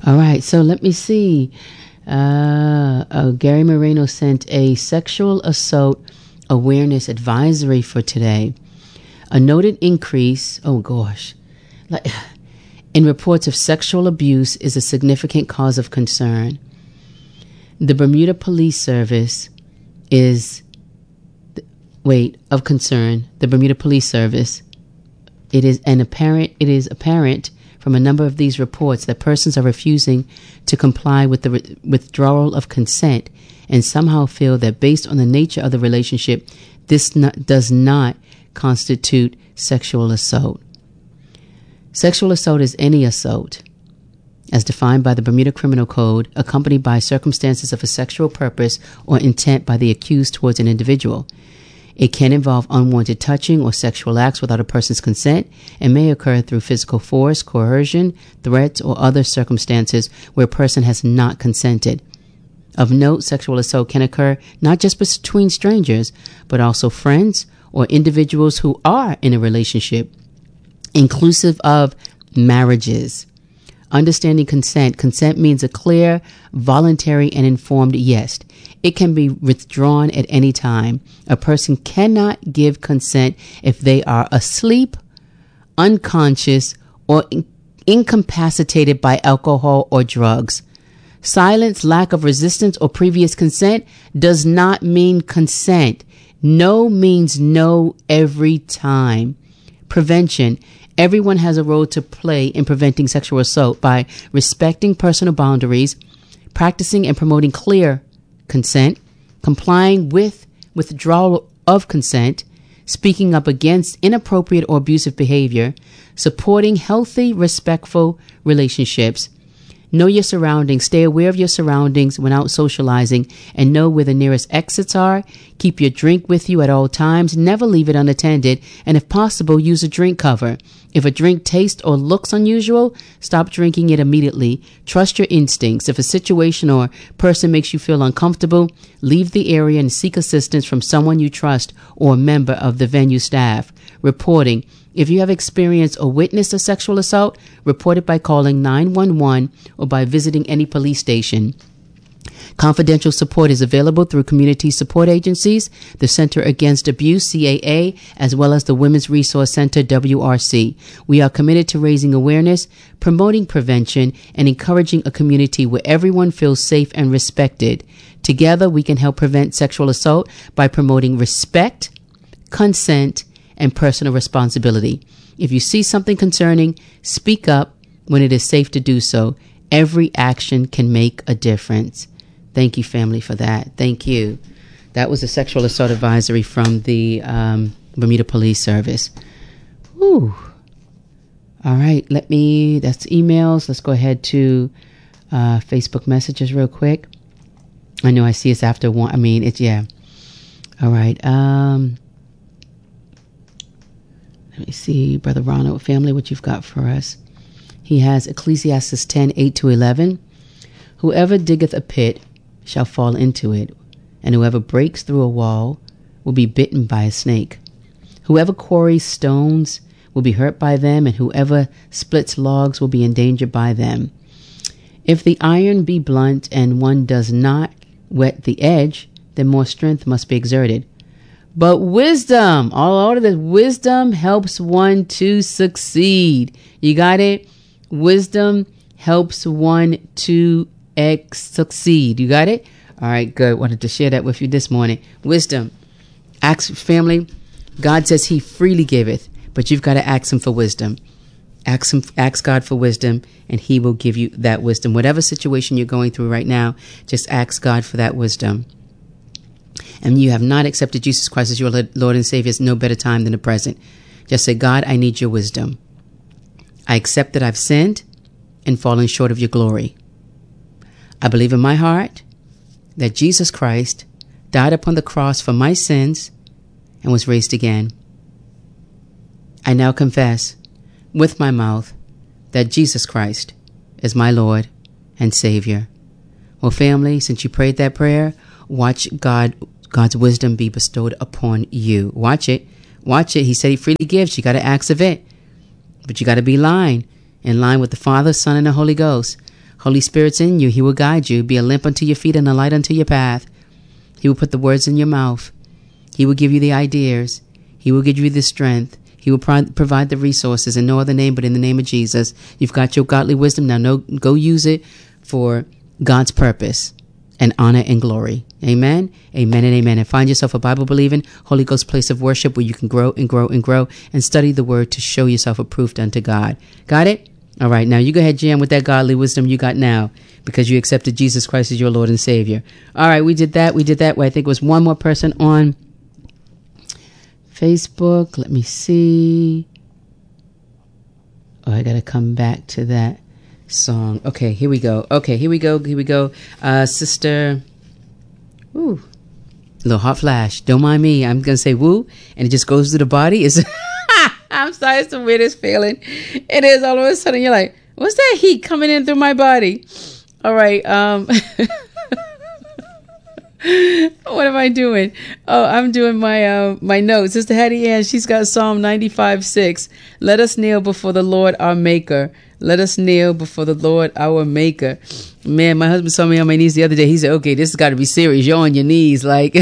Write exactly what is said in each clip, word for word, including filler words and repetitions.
All right, so let me see. Uh, uh, Gary Moreno sent a sexual assault awareness advisory for today. A noted increase, oh gosh, like, in reports of sexual abuse is a significant cause of concern. The Bermuda Police Service is, wait, of concern. The Bermuda Police Service, it is an apparent, it is apparent from a number of these reports that persons are refusing to comply with the re- withdrawal of consent and somehow feel that based on the nature of the relationship, this not, does not constitute sexual assault. Sexual assault is any assault, as defined by the Bermuda Criminal Code, accompanied by circumstances of a sexual purpose or intent by the accused towards an individual. It can involve unwanted touching or sexual acts without a person's consent and may occur through physical force, coercion, threats, or other circumstances where a person has not consented. Of note, sexual assault can occur not just between strangers, but also friends or individuals who are in a relationship, inclusive of marriages. Understanding consent. Consent means a clear, voluntary, and informed yes. It can be withdrawn at any time. A person cannot give consent if they are asleep, unconscious, or in- incapacitated by alcohol or drugs. Silence, lack of resistance, or previous consent does not mean consent. No means no every time. Prevention. Everyone has a role to play in preventing sexual assault by respecting personal boundaries, practicing and promoting clear consent, complying with withdrawal of consent, speaking up against inappropriate or abusive behavior, supporting healthy, respectful relationships. Know your surroundings. Stay aware of your surroundings when out socializing and know where the nearest exits are. Keep your drink with you at all times. Never leave it unattended. And if possible, use a drink cover. If a drink tastes or looks unusual, stop drinking it immediately. Trust your instincts. If a situation or person makes you feel uncomfortable, leave the area and seek assistance from someone you trust or a member of the venue staff. Reporting. If you have experienced or witnessed a sexual assault, report it by calling nine one one or by visiting any police station. Confidential support is available through community support agencies, the Center Against Abuse, C A A, as well as the Women's Resource Center, W R C. We are committed to raising awareness, promoting prevention, and encouraging a community where everyone feels safe and respected. Together, we can help prevent sexual assault by promoting respect, consent, and personal responsibility. If you see something concerning, speak up when it is safe to do so. Every action can make a difference. Thank you, family, for that. Thank you. That was a sexual assault advisory from the um, Bermuda Police Service. Whew. All right, let me, that's emails. Let's go ahead to uh, Facebook messages real quick. I know I see it's after one. I mean, it's, yeah. All right. Um, Let me see, Brother Ronald, family, what you've got for us. He has Ecclesiastes ten, eight to eleven. Whoever diggeth a pit shall fall into it, and whoever breaks through a wall will be bitten by a snake. Whoever quarries stones will be hurt by them, and whoever splits logs will be endangered by them. If the iron be blunt and one does not whet the edge, then more strength must be exerted. But wisdom, all of this wisdom helps one to succeed. You got it? Wisdom helps one to ex- succeed. You got it? All right, good. Wanted to share that with you this morning. Wisdom. Ask family. God says he freely giveth, but you've got to ask him for wisdom. Ask him, ask God for wisdom, and he will give you that wisdom. Whatever situation you're going through right now, just ask God for that wisdom. And you have not accepted Jesus Christ as your Lord and Savior, it's no better time than the present. Just say, God, I need your wisdom. I accept that I've sinned and fallen short of your glory. I believe in my heart that Jesus Christ died upon the cross for my sins and was raised again. I now confess with my mouth that Jesus Christ is my Lord and Savior. Well, family, since you prayed that prayer, watch God God's wisdom be bestowed upon you. Watch it. Watch it. He said he freely gives. You got to ask of it. But you got to be line, in line with the Father, Son, and the Holy Ghost. Holy Spirit's in you. He will guide you, be a lamp unto your feet and a light unto your path. He will put the words in your mouth. He will give you the ideas. He will give you the strength. He will pro- provide the resources in no other name but in the name of Jesus. You've got your godly wisdom. Now no, go use it for God's purpose and honor and glory. Amen, amen, and amen. And find yourself a Bible-believing, Holy Ghost place of worship where you can grow and grow and grow and study the word to show yourself approved unto God. Got it? All right, now you go ahead, jam with that godly wisdom you got now because you accepted Jesus Christ as your Lord and Savior. All right, we did that. We did that. Well, I think it was one more person on Facebook. Let me see. Oh, I got to come back to that song. Okay, here we go. Okay, here we go. Here we go. Uh, sister. Ooh. Little hot flash. Don't mind me. I'm going to say woo, and it just goes through the body. It's I'm sorry, it's the weirdest feeling. It is. All of a sudden, you're like, what's that heat coming in through my body? All right. Um, what am I doing? Oh, I'm doing my uh, my notes. Sister Hattie Ann, she's got Psalm ninety-five six. Let us kneel before the Lord our Maker. Let us kneel before the Lord our Maker. Man, my husband saw me on my knees the other day. He said, okay, this has got to be serious. You're on your knees. Like,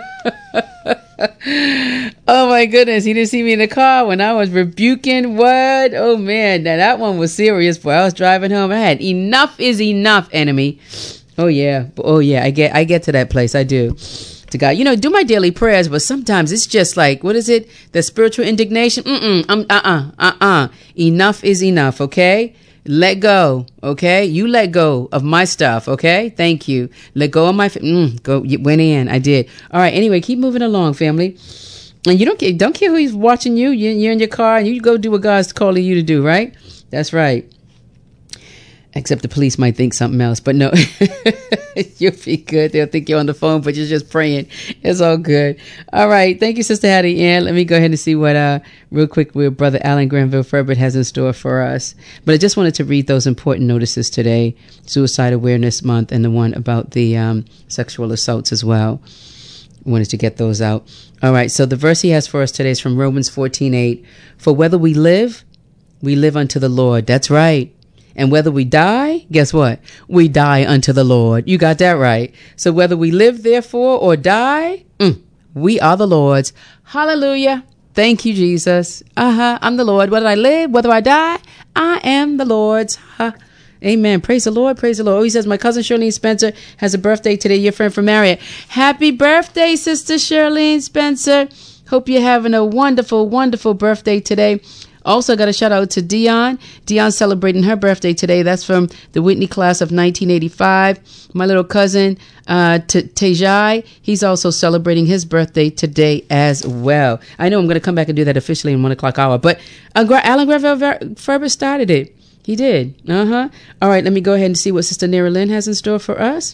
oh my goodness. He didn't see me in the car when I was rebuking what? Oh man, now that one was serious. Boy, I was driving home. I had enough is enough, enemy. Oh yeah. Oh yeah. I get, I get to that place. I do. To God, you know, do my daily prayers, but sometimes it's just like, what is it? The spiritual indignation. Mm-mm. Um, uh-uh. Uh-uh. Enough is enough. Okay. Let go. Okay. You let go of my stuff. Okay. Thank you. Let go of my, fa- mm, go, you went in. I did. All right. Anyway, keep moving along, family. And you don't care, don't care who's watching you. You're, you're in your car and you go do what God's calling you to do. Right. That's right. Except the police might think something else, but no, you'll be good. They'll think you're on the phone, but you're just praying. It's all good. All right. Thank you, Sister Hattie Ann. Let me go ahead and see what, uh, real quick, what Brother Alan Granville Ferbert has in store for us. But I just wanted to read those important notices today, Suicide Awareness Month and the one about the um, sexual assaults as well. Wanted to get those out. All right. So the verse he has for us today is from Romans fourteen eight. For whether we live, we live unto the Lord. That's right. And whether we die, guess what? We die unto the Lord. You got that right. So whether we live, therefore, or die, mm, we are the Lord's. Hallelujah. Thank you, Jesus. Uh-huh. I'm the Lord. Whether I live, whether I die, I am the Lord's. Huh. Amen. Praise the Lord. Praise the Lord. Oh, he says, my cousin Shirlene Spencer has a birthday today. Your friend from Marriott. Happy birthday, Sister Shirlene Spencer. Hope you're having a wonderful, wonderful birthday today. Also got a shout out to Dion. Dion celebrating her birthday today. That's from the Whitney class of nineteen eighty-five. My little cousin, uh, T- Tejai, he's also celebrating his birthday today as well. I know I'm going to come back and do that officially in one o'clock hour, but uh, Alan Granville Ferbert started it. He did. Uh-huh. All right. Let me go ahead and see what Sister Nera Lynn has in store for us.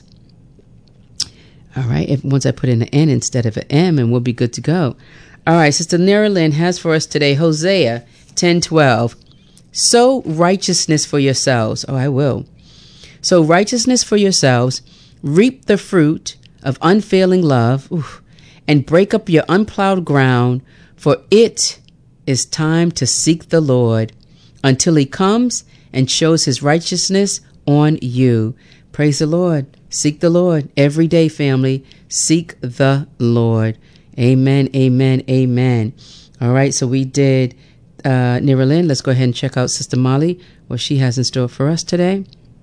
All right. If once I put in an N instead of an M, and we'll be good to go. All right. Sister Nera Lynn has for us today, Hosea ten twelve. Sow righteousness for yourselves. Oh, I will. Sow righteousness for yourselves, reap the fruit of unfailing love, oof, and break up your unplowed ground, for it is time to seek the Lord until he comes and shows his righteousness on you. Praise the Lord. Seek the Lord every day, family. Seek the Lord. Amen, amen, amen. All right, so we did Uh, Nera Lynn. Let's go ahead and check out Sister Molly, what she has in store for us today.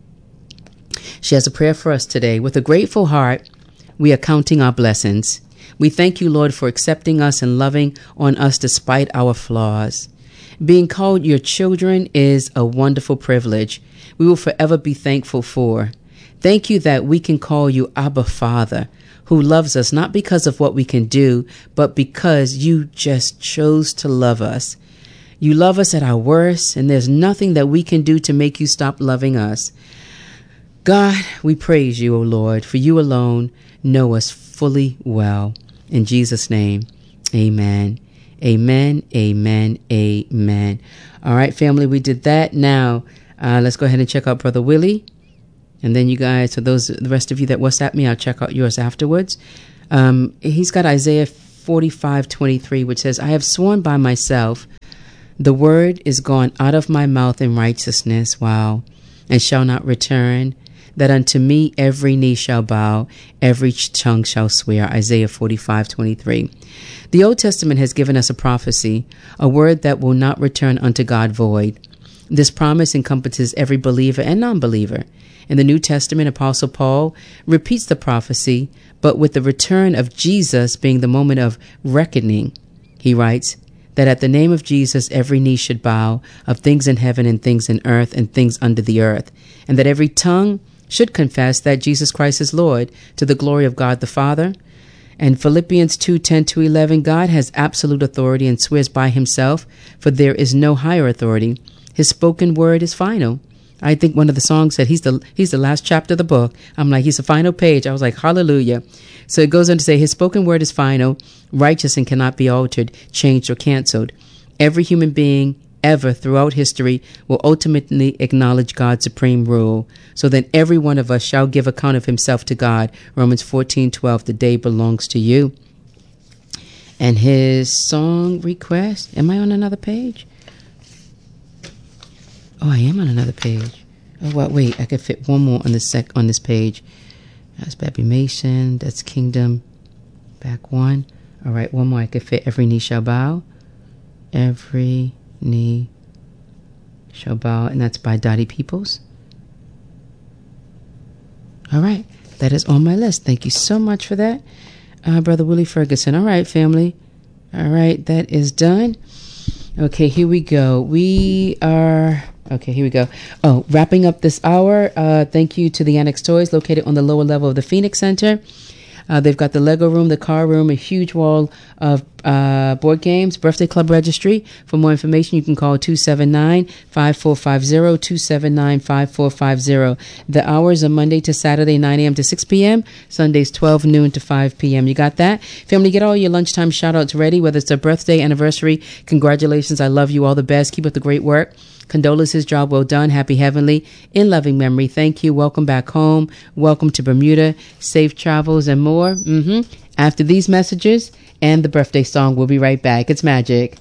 She has a prayer for us today. With a grateful heart, we are counting our blessings. We thank you, Lord, for accepting us and loving on us despite our flaws. Being called your children is a wonderful privilege we will forever be thankful for. Thank you that we can call you Abba Father, who loves us not because of what we can do, but because you just chose to love us. You love us at our worst, and there's nothing that we can do to make you stop loving us. God, we praise you, O Lord, for you alone know us fully well. In Jesus' name, amen. Amen, amen, amen. All right, family, we did that. Now, uh, let's go ahead and check out Brother Willie. And then you guys, so those, the rest of you that WhatsApp me, I'll check out yours afterwards. Um, he's got Isaiah forty-five twenty-three, which says, I have sworn by myself, the word is gone out of my mouth in righteousness. Wow. and shall not return, that unto me every knee shall bow, every tongue shall swear. Isaiah forty-five twenty-three. The Old Testament has given us a prophecy, a word that will not return unto God void. This promise encompasses every believer and non-believer. In the New Testament, Apostle Paul repeats the prophecy, but with the return of Jesus being the moment of reckoning. He writes that at the name of Jesus, every knee should bow, of things in heaven and things in earth and things under the earth, and that every tongue should confess that Jesus Christ is Lord, to the glory of God the Father. And Philippians two ten to eleven, God has absolute authority and swears by himself, for there is no higher authority. His spoken word is final. I think one of the songs said he's the he's the last chapter of the book. I'm like, he's the final page. I was like, hallelujah. So it goes on to say his spoken word is final, righteous and cannot be altered, changed, or canceled. Every human being ever throughout history will ultimately acknowledge God's supreme rule. So then every one of us shall give account of himself to God. Romans fourteen twelve, the day belongs to you. And his song request, am I on another page? Oh, I am on another page. Oh, well, wait, I could fit one more on this sec on this page. That's Baby Mason. That's Kingdom. Back one. All right, one more. I could fit Every Knee Shall Bow. Every Knee Shall Bow, and that's by Dottie Peoples. All right, that is on my list. Thank you so much for that, uh, Brother Willie Ferguson. All right, family. All right, that is done. Okay, here we go. We are... Okay, here we go. Oh, wrapping up this hour, uh, thank you to the Annex Toys located on the lower level of the Phoenix Center. Uh, they've got the Lego room, the car room, a huge wall of uh, board games, birthday club registry. For more information, you can call two seven nine, five four five zero, two seven nine, five four five zero. The hours are Monday to Saturday, nine a.m. to six p.m., Sundays twelve noon to five p.m. You got that? Family, get all your lunchtime shout-outs ready, whether it's a birthday, anniversary. Congratulations. I love you. All the best. Keep up the great work. Condolences, job well done. Happy Heavenly. In loving memory. Thank you. Welcome back home. Welcome to Bermuda. Safe travels and more. Mm-hmm. After these messages and the birthday song, we'll be right back. It's magic.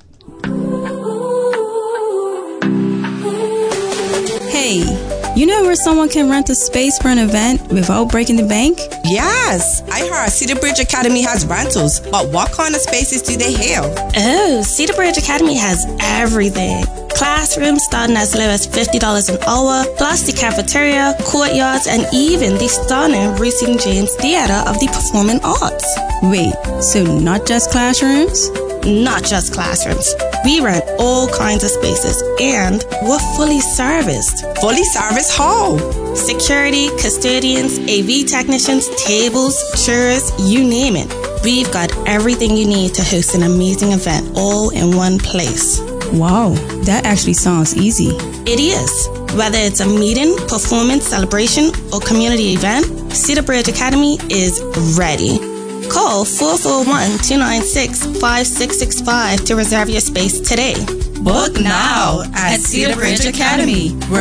Hey, you know where someone can rent a space for an event without breaking the bank? Yes, I heard Cedar Bridge Academy has rentals, but what kind of spaces do they have? Oh, Cedar Bridge Academy has everything. Classrooms starting as low as fifty dollars an hour, plus the cafeteria, courtyards, and even the stunning Reese James Theater of the Performing Arts. Wait, so not just classrooms? Not just classrooms. We rent all kinds of spaces, and we're fully serviced. Fully serviced how? Security, custodians, A V technicians, tables, chairs, you name it. We've got everything you need to host an amazing event all in one place. Wow, that actually sounds easy. It is. Whether it's a meeting, performance, celebration, or community event, Cedar Bridge Academy is ready. Call four four one, two nine six, five six six five to reserve your space today. Book now at Cedar Bridge Academy, where